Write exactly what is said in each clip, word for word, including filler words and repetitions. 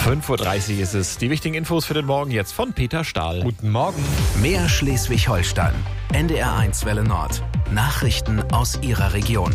fünf Uhr dreißig ist es. Die wichtigen Infos für den Morgen jetzt von Peter Stahl. Guten Morgen. Mehr Schleswig-Holstein. N D R eins Welle Nord. Nachrichten aus Ihrer Region.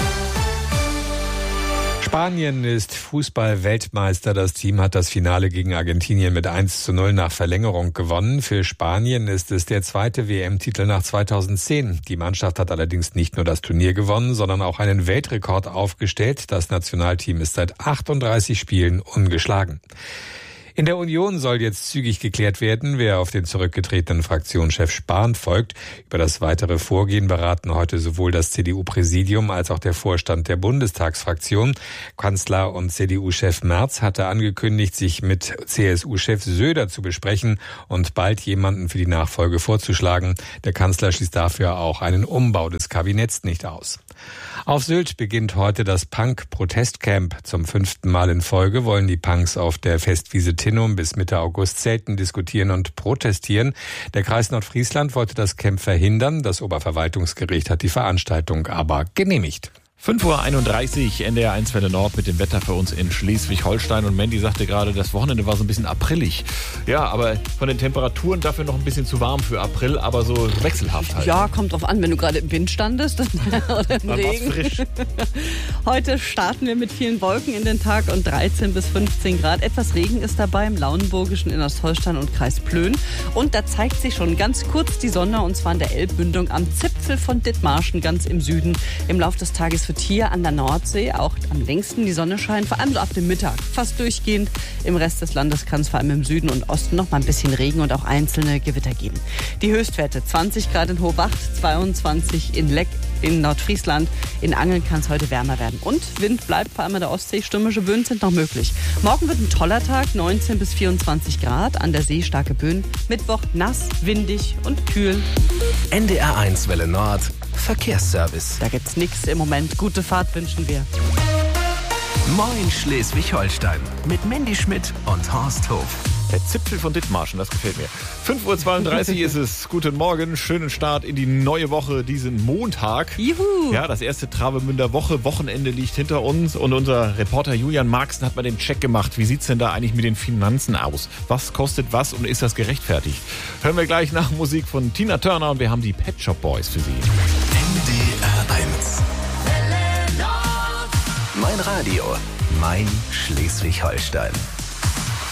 Spanien ist Fußball-Weltmeister. Das Team hat das Finale gegen Argentinien mit eins zu null nach Verlängerung gewonnen. Für Spanien ist es der zweite W M-Titel nach zweitausendzehn. Die Mannschaft hat allerdings nicht nur das Turnier gewonnen, sondern auch einen Weltrekord aufgestellt. Das Nationalteam ist seit achtunddreißig Spielen ungeschlagen. In der Union soll jetzt zügig geklärt werden, wer auf den zurückgetretenen Fraktionschef Spahn folgt. Über das weitere Vorgehen beraten heute sowohl das C D U-Präsidium als auch der Vorstand der Bundestagsfraktion. Kanzler und C D U-Chef Merz hatte angekündigt, sich mit C S U-Chef Söder zu besprechen und bald jemanden für die Nachfolge vorzuschlagen. Der Kanzler schließt dafür auch einen Umbau des Kabinetts nicht aus. Auf Sylt beginnt heute das Punk-Protestcamp. Zum fünften Mal in Folge wollen die Punks auf der Festwiese Tinnum bis Mitte August zelten, diskutieren und protestieren. Der Kreis Nordfriesland wollte das Camp verhindern. Das Oberverwaltungsgericht hat die Veranstaltung aber genehmigt. fünf Uhr einunddreißig, N D R eins Welle Nord mit dem Wetter für uns in Schleswig-Holstein. Und Mandy sagte gerade, das Wochenende war so ein bisschen aprillig. Ja, aber von den Temperaturen dafür noch ein bisschen zu warm für April, aber so wechselhaft halt. Ja, kommt drauf an, wenn du gerade im Wind standest oder im Dann war's Regen. frisch. Heute starten wir mit vielen Wolken in den Tag und dreizehn bis fünfzehn Grad. Etwas Regen ist dabei im Lauenburgischen, in Ostholstein und Kreis Plön. Und da zeigt sich schon ganz kurz die Sonne, und zwar in der Elbmündung am Zipfel von Dithmarschen, ganz im Süden. Im Laufe des Tages wird hier an der Nordsee auch am längsten die Sonne scheinen, vor allem so ab dem Mittag, fast durchgehend. Im Rest des Landes kann es vor allem im Süden und Osten noch mal ein bisschen Regen und auch einzelne Gewitter geben. Die Höchstwerte zwanzig Grad in Hohwacht, zweiundzwanzig in Leck, in Nordfriesland. In Angeln kann es heute wärmer werden. Und Wind bleibt vor allem an der Ostsee. Stürmische Böen sind noch möglich. Morgen wird ein toller Tag, neunzehn bis vierundzwanzig Grad. An der See starke Böen. Mittwoch nass, windig und kühl. N D R eins Welle Nord. Verkehrsservice. Da gibt's nichts im Moment. Gute Fahrt wünschen wir. Moin Schleswig-Holstein. Mit Mandy Schmidt und Horst Hof. Der Zipfel von Dithmarschen, das gefällt mir. fünf Uhr zweiunddreißig ist es. Guten Morgen, schönen Start in die neue Woche, diesen Montag. Juhu! Ja, das erste Travemünder Woche, Wochenende liegt hinter uns und unser Reporter Julian Marxen hat mal den Check gemacht. Wie sieht's denn da eigentlich mit den Finanzen aus? Was kostet was und ist das gerechtfertigt? Hören wir gleich nach Musik von Tina Turner und wir haben die Pet Shop Boys für Sie. N D R eins. Mein Radio, mein Schleswig-Holstein.